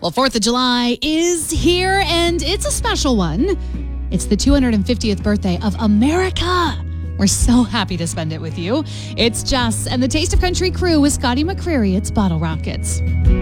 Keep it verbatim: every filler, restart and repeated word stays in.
Well, fourth of July is here, and it's a special one. It's the two hundred fiftieth birthday of America. We're so happy to spend it with you. It's Jess and the Taste of Country crew with Scotty McCreery. It's Bottle Rockets.